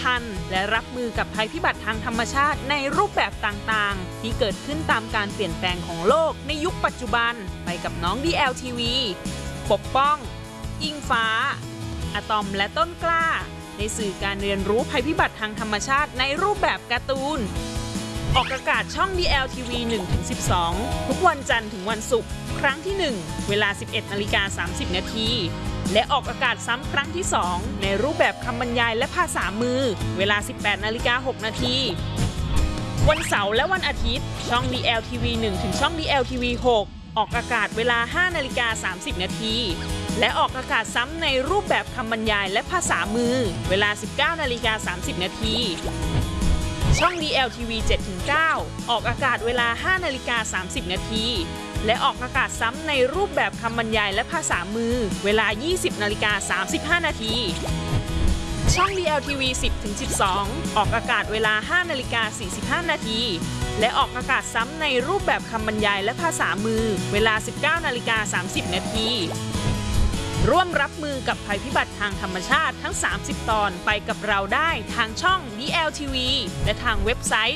ทันและรับมือกับภัยพิบัติทางธรรมชาติในรูปแบบต่างๆที่เกิดขึ้นตามการเปลี่ยนแปลงของโลกในยุคปัจจุบันไปกับน้อง DLTV ปกป้องอิงฟ้าอะตอมและต้นกล้าในสื่อการเรียนรู้ภัยพิบัติทางธรรมชาติในรูปแบบการ์ตูนออกอากาศช่อง DLTV 1-12 ทุกวันจันทร์ถึงวันศุกร์ครั้งที่ 1 เวลา 11:30 นาทีและออกอากาศซ้ำครั้งที่ 2 ในรูปแบบคำบรรยายและภาษามือเวลา 18:06 นาทีวันเสาร์และวันอาทิตย์ช่อง DLTV 1 ถึงช่อง DLTV 6 ออกอากาศเวลา 5:30 นาทีและออกอากาศซ้ำในรูปแบบคำบรรยายและภาษามือเวลา 19:30 นาทีช่อง DLTV 7-9 ออกอากาศเวลา 5:30 นาทีและออกอากาศซ้ำในรูปแบบคำบรรยายและภาษามือเวลา 20:35 นาทีช่อง DLTV 10-12 ออกอากาศเวลา 5:45 นาทีและออกอากาศซ้ำในรูปแบบคำบรรยายและภาษามือเวลา 19:30 นาทีร่วมรับมือกับภัยพิบัติทางธรรมชาติทั้ง 30 ตอนไปกับเราได้ทางช่อง DLTV และทางเว็บไซต์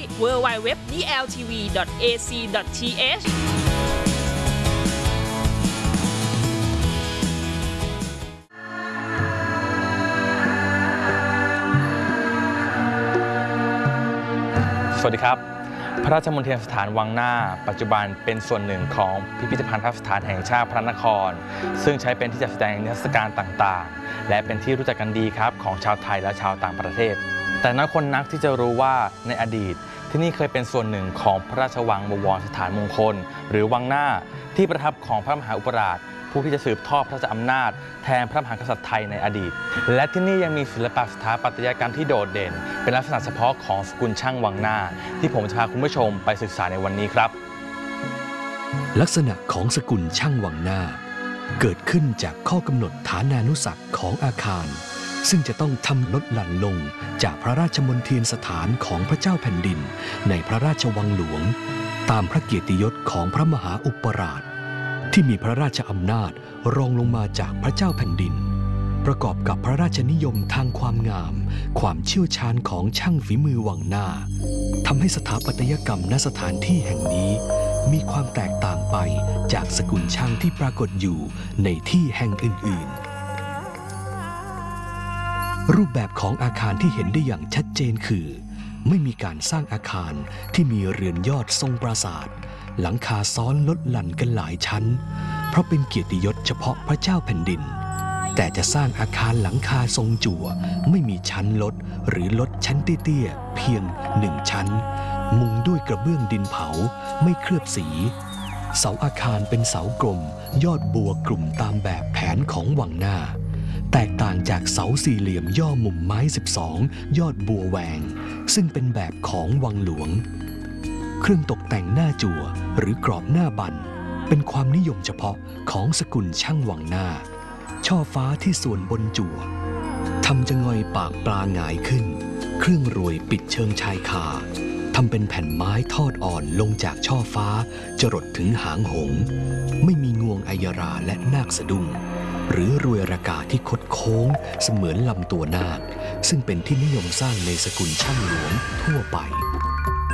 www.dltv.ac.th สวัสดีครับพระราชมณฑลสถานวังหน้าปัจจุบันเป็นส่วนหนึ่งของพิพิธภัณฑสถานแห่งชาติพระนครซึ่งใช้เป็นที่จัดแสดงนิทรรศการต่างๆและเป็นที่รู้จักกันดีครับของชาวไทยและชาวต่างประเทศแต่น้อยคนนักที่จะรู้ว่าในอดีตที่นี่เคยเป็นส่วนหนึ่งของพระราชวังบวรสถานมงคลหรือวังหน้าที่ประทับของพระมหาอุปราชผู้ที่จะสืบทอดพระราชอำนาจแทนพระมหากษัตริย์ไทยในอดีตและที่นี่ยังมีศิลปะสถาปัตยกรรมที่โดดเด่นเป็นลักษณะเฉพาะของสกุลช่างวังหน้าที่ผมจะพาคุณผู้ชมไปศึกษาในวันนี้ครับลักษณะของสกุลช่างวังหน้าเกิดขึ้นจากข้อกำหนดฐานานุสักษ์ของอาคารซึ่งจะต้องทำลดหลั่นลงจากพระราชมณฑลสถานของพระเจ้าแผ่นดินในพระราชวังหลวงตามพระเกียรติยศของพระมหาอุปราชที่มีพระราชอำนาจรองลงมาจากพระเจ้าแผ่นดินประกอบกับพระราชนิยมทางความงามความเชี่ยวชาญของช่างฝีมือวังหน้าทำให้สถาปัตยกรรมณสถานที่แห่งนี้มีความแตกต่างไปจากสกุลช่างที่ปรากฏอยู่ในที่แห่งอื่นๆรูปแบบของอาคารที่เห็นได้อย่างชัดเจนคือไม่มีการสร้างอาคารที่มีเรือนยอดทรงปราสาทหลังคาซ้อนลดหลั่นกันหลายชั้นเพราะเป็นเกียรติยศเฉพาะพระเจ้าแผ่นดินแต่จะสร้างอาคารหลังคาทรงจั่วไม่มีชั้นลดหรือลดชั้นเตี้ยๆเพียง1ชั้นมุงด้วยกระเบื้องดินเผาไม่เคลือบสีเสาอาคารเป็นเสากลมยอดบัวกลุ่มตามแบบแผนของวังหน้าแตกต่างจากเสาสี่เหลี่ยมย่อมุมไม้12ยอดบัวแหวงซึ่งเป็นแบบของวังหลวงเครื่องตกแต่งหน้าจั่วหรือกรอบหน้าบันเป็นความนิยมเฉพาะของสกุลช่างวังหน้าช่อฟ้าที่ส่วนบนจั่วทำจะงอยปากปลาหงายขึ้นเครื่องรวยปิดเชิงชายคาทำเป็นแผ่นไม้ทอดอ่อนลงจากช่อฟ้าจรดถึงหางหงส์ไม่มีงวงอัยราและนาคสะดุ้งหรือรวยรากาที่คดโค้งเสมือนลำตัวนาคซึ่งเป็นที่นิยมสร้างในสกุลช่างหลวงทั่วไป